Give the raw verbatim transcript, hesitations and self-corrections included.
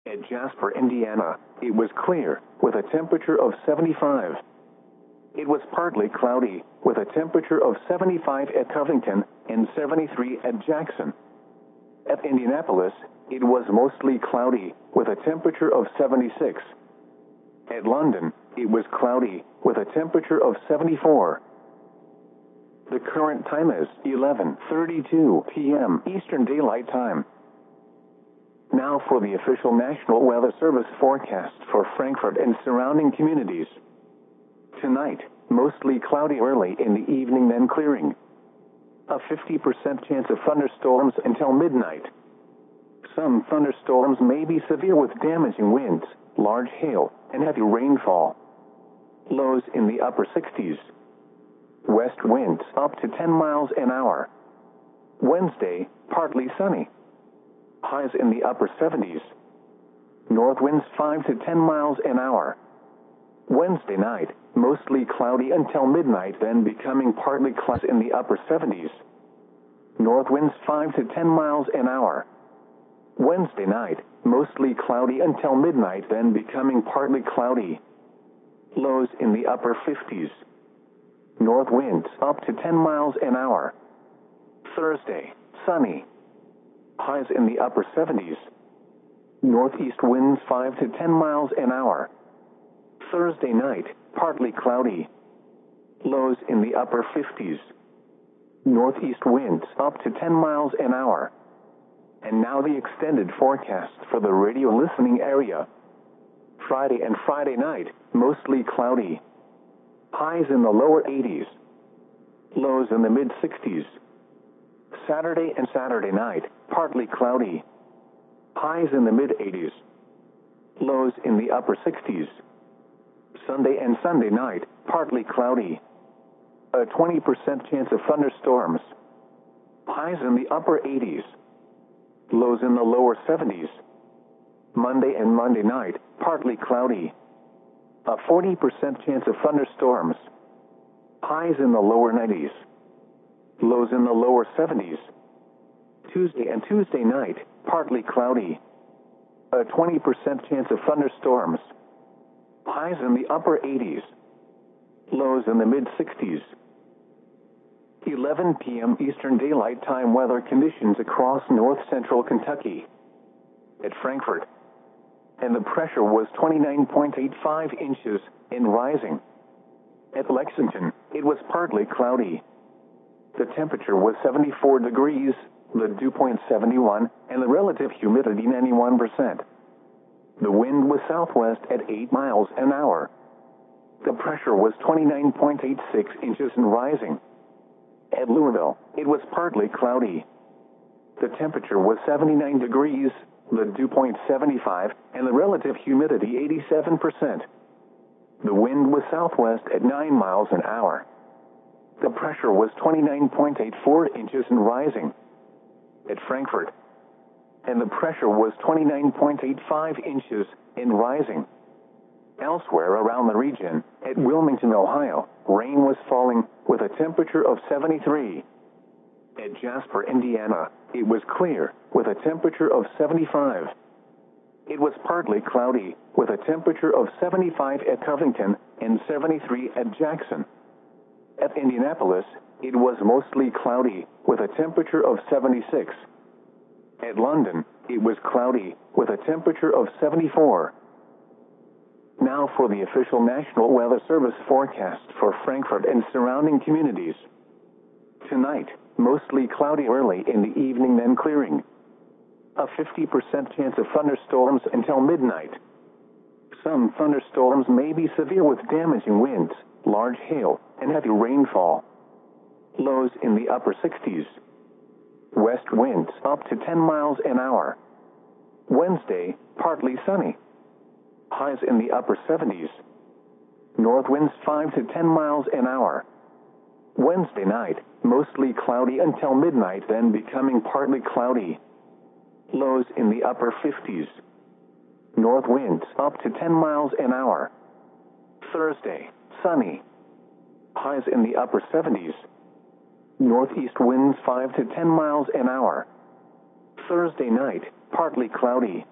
At Jasper, Indiana, it was clear, with a temperature of seventy-five. It was partly cloudy, with a temperature of seventy-five at Covington and seventy-three at Jackson. At Indianapolis, it was mostly cloudy, with a temperature of seventy-six. At London, it was cloudy, with a temperature of seventy-four. The current time is eleven thirty-two p m Eastern Daylight Time. Now for the official National Weather Service forecast for Frankfurt and surrounding communities. Tonight, mostly cloudy early in the evening, then clearing. A fifty percent chance of thunderstorms until midnight. Some thunderstorms may be severe with damaging winds, large hail, and heavy rainfall. Lows in the upper sixties. West winds up to ten miles an hour. Wednesday, partly sunny. Highs in the upper seventies. North winds five to ten miles an hour. Wednesday night, mostly cloudy until midnight, then becoming partly cloudy in the upper seventies. North winds five to ten miles an hour. Wednesday night, mostly cloudy until midnight, then becoming partly cloudy. Lows in the upper fifties. North winds up to ten miles an hour. Thursday, sunny. Highs in the upper seventies. Northeast winds five to ten miles an hour. Thursday night, partly cloudy. Lows in the upper fifties. Northeast winds up to ten miles an hour. And now the extended forecast for the radio listening area. Friday and Friday night, mostly cloudy. Highs in the lower eighties. Lows in the mid sixties. Saturday and Saturday night, partly cloudy. Highs in the mid eighties. Lows in the upper sixties. Sunday and Sunday night, partly cloudy. A twenty percent chance of thunderstorms. Highs in the upper eighties. Lows in the lower seventies. Monday and Monday night, partly cloudy. A forty percent chance of thunderstorms. Highs in the lower nineties. Lows in the lower seventies. Tuesday and Tuesday night, partly cloudy. A twenty percent chance of thunderstorms. Highs in the upper eighties. Lows in the mid sixties. eleven p m Eastern Daylight Time weather conditions across north central Kentucky. At Frankfurt. And the pressure was twenty-nine point eight five inches and rising. At Lexington, it was partly cloudy. The temperature was seventy-four degrees, the dew point seventy-one, and the relative humidity ninety-one percent. The wind was southwest at eight miles an hour. The pressure was twenty-nine point eight six inches and rising. At Louisville, it was partly cloudy. The temperature was seventy-nine degrees, the dew point seventy-five, and the relative humidity eighty-seven percent. The wind was southwest at nine miles an hour. The pressure was twenty-nine point eight four inches and rising. At Frankfurt. And the pressure was twenty-nine point eight five inches and rising. Elsewhere around the region, at Wilmington, Ohio, rain was falling with a temperature of seventy-three. At Jasper, Indiana, it was clear with a temperature of seventy-five. It was partly cloudy with a temperature of seventy-five at Covington and seventy-three at Jackson. At Indianapolis, it was mostly cloudy with a temperature of seventy-six. At London, it was cloudy with a temperature of seventy-four. Now for the official National Weather Service forecast for Frankfurt and surrounding communities. Tonight, mostly cloudy early in the evening, then clearing. A fifty percent chance of thunderstorms until midnight. Some thunderstorms may be severe with damaging winds, large hail, and heavy rainfall. Lows in the upper sixties. West winds up to ten miles an hour. Wednesday, partly sunny. Highs in the upper seventies. North winds five to ten miles an hour. Wednesday night, mostly cloudy until midnight, then becoming partly cloudy. Lows in the upper fifties. North winds up to ten miles an hour. Thursday, sunny. Highs in the upper seventies. Northeast winds five to ten miles an hour. Thursday night, partly cloudy.